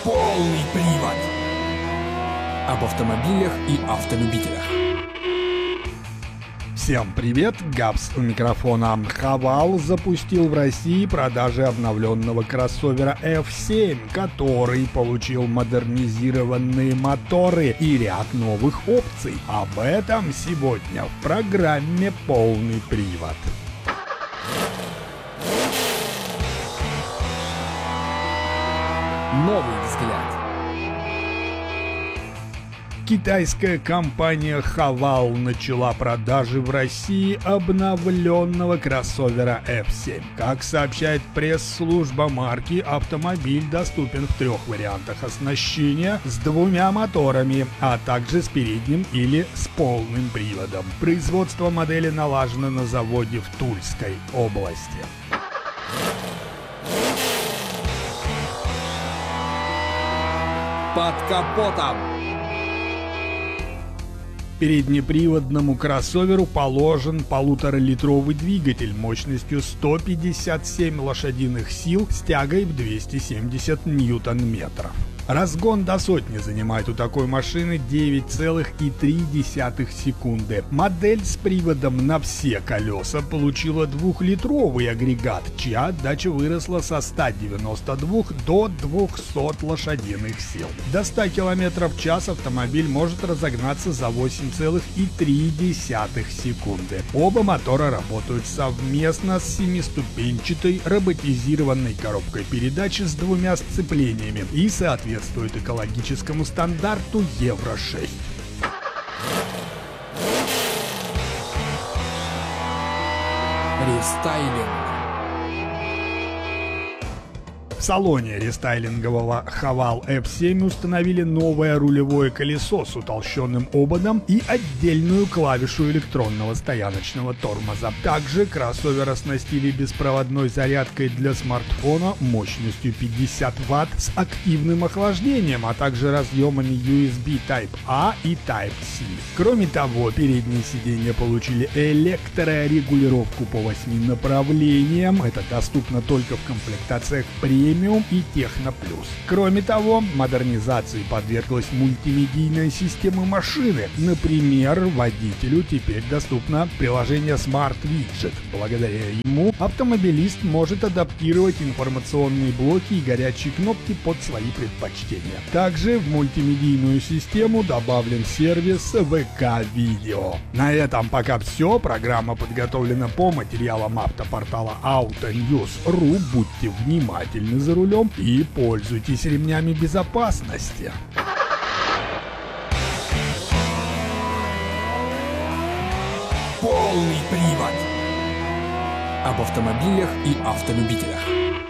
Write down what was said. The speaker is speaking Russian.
Полный привод. Об автомобилях и автолюбителях. Всем привет! Габс у микрофона. Haval запустил в России продажи обновленного кроссовера F7, который получил модернизированные моторы и ряд новых опций. Об этом сегодня в программе «Полный привод». Новый взгляд. Китайская компания Haval начала продажи в России обновленного кроссовера F7. Как сообщает пресс-служба марки, автомобиль доступен в 3 вариантах оснащения с 2 моторами, а также с передним или с полным приводом. Производство модели налажено на заводе в Тульской области. Под капотом. Переднеприводному кроссоверу положен 1,5-литровый двигатель мощностью 157 лошадиных сил с тягой в 270 ньютон-метров. Разгон до сотни занимает у такой машины 9,3 секунды. Модель с приводом на все колеса получила 2-литровый агрегат, чья отдача выросла со 192 до 200 лошадиных сил. До 100 км в час автомобиль может разогнаться за 8,3 секунды. Оба мотора работают совместно с 7-ступенчатой роботизированной коробкой передач с 2 сцеплениями и, соответствует экологическому стандарту Евро-6. Рестайлинг. В салоне рестайлингового Haval F7 установили новое рулевое колесо с утолщенным ободом и отдельную клавишу электронного стояночного тормоза. Также кроссовер оснастили беспроводной зарядкой для смартфона мощностью 50 Вт с активным охлаждением, а также разъемами USB Type-A и Type-C. Кроме того, передние сиденья получили электрорегулировку по 8 направлениям. Это доступно только в комплектациях премиум и Техно Плюс. Кроме того, модернизации подверглась мультимедийная система машины. Например, водителю теперь доступно приложение Smart Widget. Благодаря ему автомобилист может адаптировать информационные блоки и горячие кнопки под свои предпочтения. Также в мультимедийную систему добавлен сервис ВК-видео. На этом пока все. Программа подготовлена по материалам автопортала Autonews.ru. Будьте внимательны за рулем и пользуйтесь ремнями безопасности. Полный привод. Об автомобилях и автолюбителях.